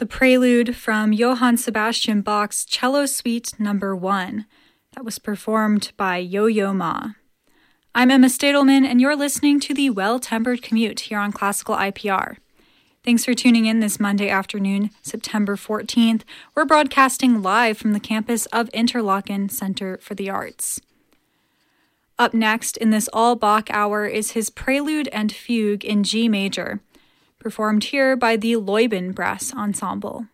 the prelude from Johann Sebastian Bach's Cello Suite No. 1 that was performed by Yo-Yo Ma. I'm Emma Stadelman, and you're listening to the Well-Tempered Commute here on Classical IPR. Thanks for tuning in this Monday afternoon, September 14th. We're broadcasting live from the campus of Interlochen Center for the Arts. Up next in this all-Bach hour is his Prelude and Fugue in G major, performed here by the Leuben Brass Ensemble.